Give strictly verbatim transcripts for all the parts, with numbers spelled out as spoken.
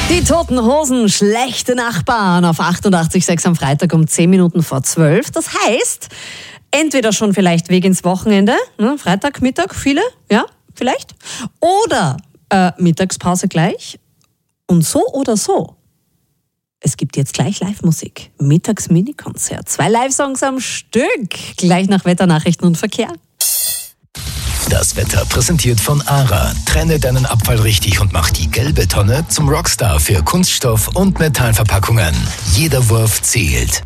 Die Toten Hosen, schlechte Nachbarn auf achtundachtzig Komma sechs am Freitag um zehn Minuten vor zwölf. Das heißt, entweder schon vielleicht Weg ins Wochenende, ne, Freitag, Mittag, viele, ja, vielleicht. Oder äh, Mittagspause gleich. Und so oder so. Es gibt jetzt gleich Live-Musik. Mittags-Mini-Konzert. Zwei Live-Songs am Stück. Gleich nach Wetternachrichten und Verkehr. Das Wetter präsentiert von ARA. Trenne deinen Abfall richtig und mach die gelbe Tonne zum Rockstar für Kunststoff- und Metallverpackungen. Jeder Wurf zählt.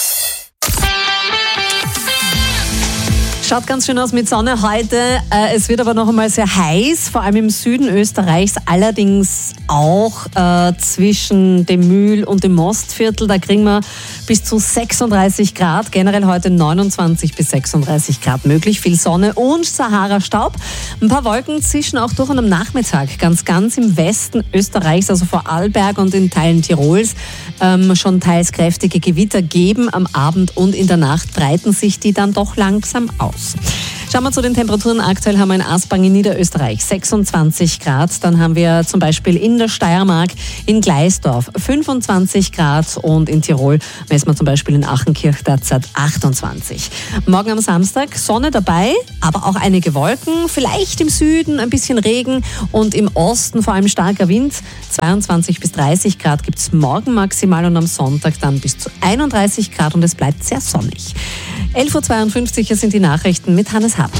Schaut ganz schön aus mit Sonne heute. Es wird aber noch einmal sehr heiß, vor allem im Süden Österreichs, allerdings auch äh, zwischen dem Mühl und dem Mostviertel. Da kriegen wir bis zu sechsunddreißig Grad, generell heute neunundzwanzig bis sechsunddreißig Grad möglich. Viel Sonne und Sahara-Staub. Ein paar Wolken zischen auch durch und am Nachmittag ganz, ganz im Westen Österreichs, also vor Arlberg und in Teilen Tirols, ähm, schon teils kräftige Gewitter geben. Am Abend und in der Nacht breiten sich die dann doch langsam aus. Schauen wir zu den Temperaturen. Aktuell haben wir in Aspang in Niederösterreich sechsundzwanzig Grad. Dann haben wir zum Beispiel in der Steiermark in Gleisdorf fünfundzwanzig Grad und in Tirol messen wir zum Beispiel in Achenkirch derzeit achtundzwanzig. Morgen am Samstag Sonne dabei, aber auch einige Wolken. Vielleicht im Süden ein bisschen Regen und im Osten vor allem starker Wind. zweiundzwanzig bis dreißig Grad gibt es morgen maximal und am Sonntag dann bis zu einunddreißig Grad und es bleibt sehr sonnig. elf Uhr zweiundfünfzig, hier sind die Nachrichten mit Hannes Happ.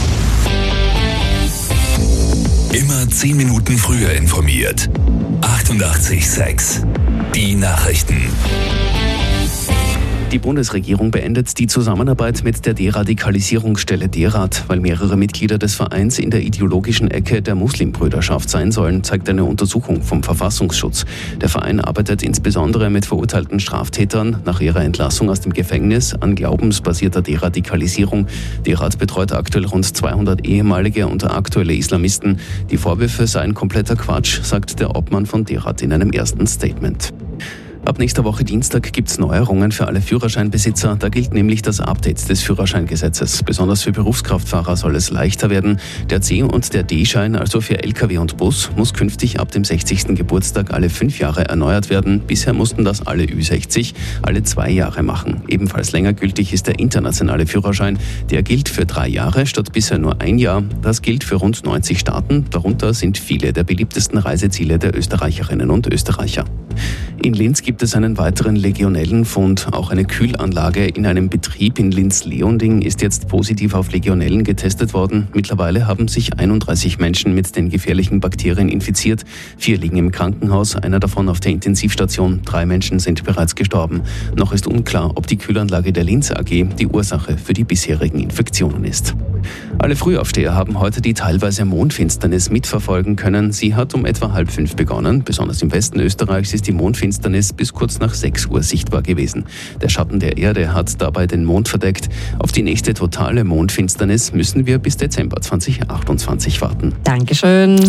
Immer zehn Minuten früher informiert. achtundachtzig Komma sechs. Die Nachrichten. Die Bundesregierung beendet die Zusammenarbeit mit der Deradikalisierungsstelle DERAD, weil mehrere Mitglieder des Vereins in der ideologischen Ecke der Muslimbrüderschaft sein sollen, zeigt eine Untersuchung vom Verfassungsschutz. Der Verein arbeitet insbesondere mit verurteilten Straftätern nach ihrer Entlassung aus dem Gefängnis an glaubensbasierter Deradikalisierung. DERAD betreut aktuell rund zweihundert ehemalige und aktuelle Islamisten. Die Vorwürfe seien kompletter Quatsch, sagt der Obmann von DERAD in einem ersten Statement. Ab nächster Woche Dienstag gibt es Neuerungen für alle Führerscheinbesitzer. Da gilt nämlich das Update des Führerscheingesetzes. Besonders für Berufskraftfahrer soll es leichter werden. Der C- und der D-Schein, also für L K W und Bus, muss künftig ab dem sechzigsten Geburtstag alle fünf Jahre erneuert werden. Bisher mussten das alle Ü sechzig alle zwei Jahre machen. Ebenfalls länger gültig ist der internationale Führerschein. Der gilt für drei Jahre statt bisher nur ein Jahr. Das gilt für rund neunzig Staaten. Darunter sind viele der beliebtesten Reiseziele der Österreicherinnen und Österreicher. In Linz gibt es einen weiteren Legionellenfund. Auch eine Kühlanlage in einem Betrieb in Linz-Leonding ist jetzt positiv auf Legionellen getestet worden. Mittlerweile haben sich einunddreißig Menschen mit den gefährlichen Bakterien infiziert. Vier liegen im Krankenhaus, einer davon auf der Intensivstation. Drei Menschen sind bereits gestorben. Noch ist unklar, ob die Kühlanlage der Linz A G die Ursache für die bisherigen Infektionen ist. Alle Frühaufsteher haben heute die teilweise Mondfinsternis mitverfolgen können. Sie hat um etwa halb fünf begonnen. Besonders im Westen Österreichs ist die Mondfinsternis bis kurz nach sechs Uhr sichtbar gewesen. Der Schatten der Erde hat dabei den Mond verdeckt. Auf die nächste totale Mondfinsternis müssen wir bis Dezember zweitausendachtundzwanzig warten. Dankeschön.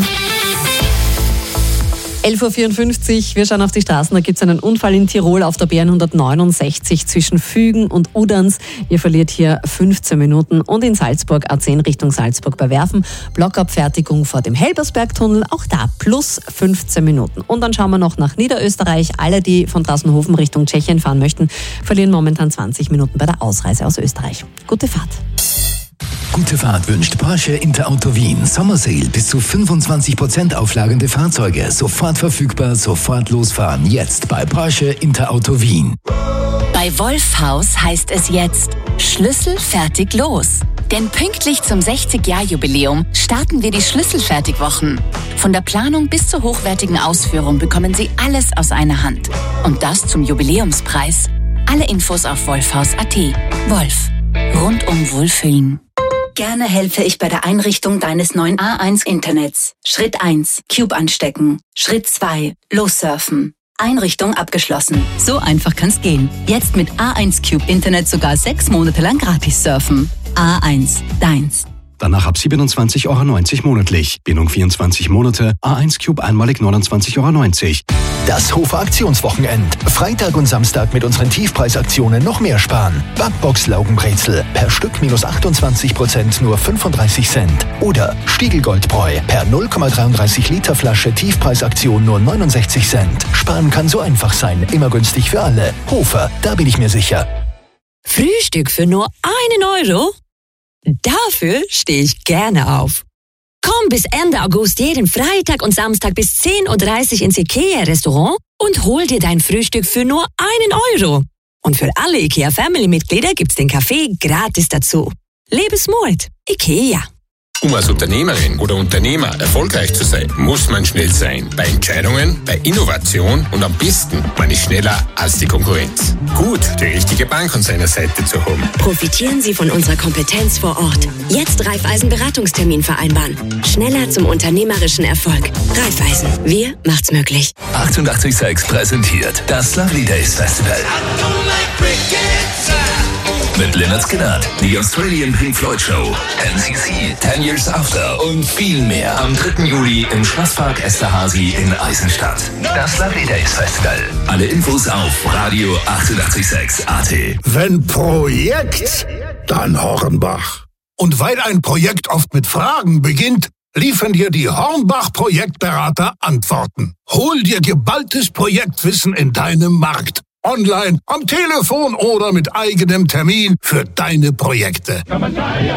elf Uhr vierundfünfzig, wir schauen auf die Straßen. Da gibt es einen Unfall in Tirol auf der B hundertneunundsechzig zwischen Fügen und Udans. Ihr verliert hier fünfzehn Minuten. Und in Salzburg A zehn Richtung Salzburg bei Werfen. Blockabfertigung vor dem Helbersbergtunnel. Auch da plus fünfzehn Minuten. Und dann schauen wir noch nach Niederösterreich. Alle, die von Drassenhofen Richtung Tschechien fahren möchten, verlieren momentan zwanzig Minuten bei der Ausreise aus Österreich. Gute Fahrt. Gute Fahrt wünscht Porsche Interauto Wien. Sommersale bis zu fünfundzwanzig Prozent auflagende Fahrzeuge. Sofort verfügbar, sofort losfahren. Jetzt bei Porsche Interauto Wien. Bei Wolfhaus heißt es jetzt Schlüssel fertig los. Denn pünktlich zum sechzig-Jahr-Jubiläum starten wir die Schlüsselfertigwochen. Von der Planung bis zur hochwertigen Ausführung bekommen Sie alles aus einer Hand. Und das zum Jubiläumspreis. Alle Infos auf wolfhaus punkt a t. Wolf. Rundum Wohlfühlen. Gerne helfe ich bei der Einrichtung deines neuen A eins Internets. Schritt eins. Cube anstecken. Schritt zwei. Lossurfen. Einrichtung abgeschlossen. So einfach kann's gehen. Jetzt mit A eins Cube Internet sogar sechs Monate lang gratis surfen. A eins. Deins. Danach ab siebenundzwanzig Euro neunzig monatlich. Bindung vierundzwanzig Monate. A eins Cube einmalig neunundzwanzig Euro neunzig. Das Hofer Aktionswochenend. Freitag und Samstag mit unseren Tiefpreisaktionen noch mehr sparen. Backbox Laugenbrezel per Stück minus achtundzwanzig Prozent nur fünfunddreißig Cent. Oder Stiegelgoldbräu per null Komma dreiunddreißig Liter Flasche Tiefpreisaktion nur neunundsechzig Cent. Sparen kann so einfach sein, immer günstig für alle. Hofer, da bin ich mir sicher. Frühstück für nur einen Euro? Dafür stehe ich gerne auf. Komm bis Ende August jeden Freitag und Samstag bis zehn Uhr dreißig ins IKEA-Restaurant und hol dir dein Frühstück für nur einen Euro. Und für alle IKEA-Family-Mitglieder gibt's den Kaffee gratis dazu. Lebensmut. IKEA. Um als Unternehmerin oder Unternehmer erfolgreich zu sein, muss man schnell sein. Bei Entscheidungen, bei Innovation und am besten, man ist schneller als die Konkurrenz. Gut, die richtige Bank an seiner Seite zu haben. Profitieren Sie von unserer Kompetenz vor Ort. Jetzt Raiffeisen Beratungstermin vereinbaren. Schneller zum unternehmerischen Erfolg. Raiffeisen. Wir macht's möglich. achtundachtzig Komma sechs präsentiert das Lovely Days Festival. Mit Lynyrd Skynyrd, The Australian Pink Floyd Show, N C C, Ten Years After und viel mehr. Am dritten Juli im Schlosspark Esterházy in Eisenstadt. Das Lovely Days Festival. Alle Infos auf Radio achtundachtzig Komma sechs A T. Wenn Projekt, dann Hornbach. Und weil ein Projekt oft mit Fragen beginnt, liefern dir die Hornbach-Projektberater Antworten. Hol dir geballtes Projektwissen in deinem Markt. Online, am Telefon oder mit eigenem Termin für deine Projekte.